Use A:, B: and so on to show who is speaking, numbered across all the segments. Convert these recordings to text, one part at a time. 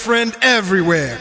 A: Friend everywhere.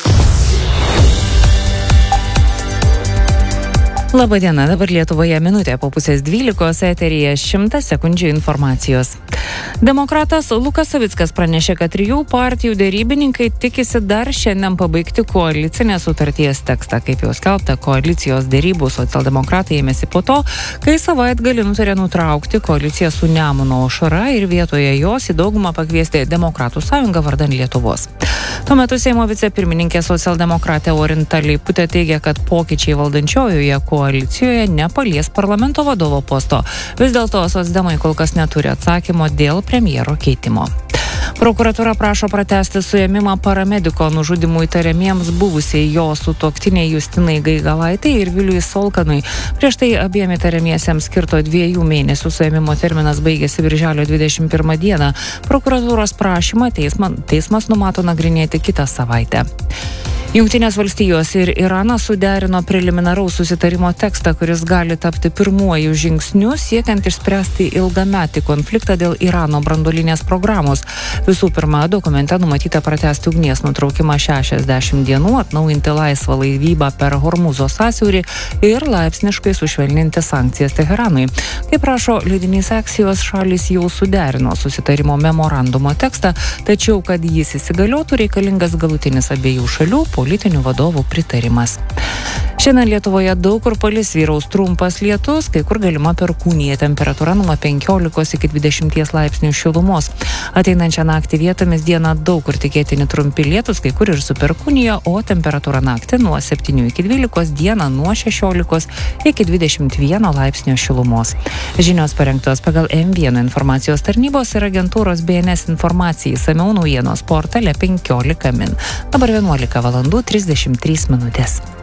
B: Labadiena, dabar Lietuvoje minutė po 11:30 eteryje 100 sekundžių informacijos. Demokratas Lukas Savickas pranešė, kad 3 partijų derybininkai tikisi dar šiandien pabaigti koalicinės sutarties tekstą. Kaip jau skelbta, koalicijos derybų socialdemokratai ėmėsi po to, kai savaitgalį nutarė nutraukti koaliciją su Nemuno aušra ir vietoje jos į daugumą pakviesti Demokratų sąjungą vardan Lietuvos. Tuo metu Seimo vicepirmininkė socialdemokratė Orinta Leiputė teigia, kad pokyčiai valdančiojoje koalicijoje nepalies parlamento vadovo posto. Vis dėlto socdemai kol kas neturi atsakymo dėl premjero keitimo. Prokuratūra prašo pratęsti suėmimą paramediko nužudimų įtariamiems buvusiai jo sutuoktiniai Justinai Gaigalaitei ir Viliui Solkanui. Prieš tai abiem įtariamiesiems skirto 2 mėnesių suėmimo terminas baigėsi birželio 21 dieną. Prokuratūros prašymą teismas numato nagrinėti kitą savaitę. Jungtinės valstijos ir Iranas suderino preliminaraus susitarimo tekstą, kuris gali tapti pirmuoju žingsniu siekiant išspręsti ilgametį konfliktą dėl Irano branduolinės programos. Visų pirma, dokumente numatyta pratęsti ugnies nutraukimą 60 dienų, atnaujinti laisvą laivybą per Hormuzo sąsiaurį ir laipsniškai sušvelninti sankcijas Teheranui. Kaip rašo leidinys Axios, šalys jau suderino susitarimo memorandumo tekstą, tačiau, kad jis įsigaliotų, reikalingas galutinis abiejų šalių politinių vadovų pritarimas. Šiandien Lietuvoje daug kur palis, vyraus trumpas lietus, kai kur galima perkūnija, temperatūra nuo 15 iki 20 laipsnių šilumos. Ateinančią naktį vietomis dieną daug kur tikėtini trumpi lietus, kai kur ir su perkūnija, o temperatūra naktį nuo 7 iki 12, dieną nuo 16 iki 21 laipsnio šilumos. Žinios parengtos pagal M1 informacijos tarnybos ir agentūros BNS informacijai, išsamiau naujienos portale 15 min. Dabar 11:33.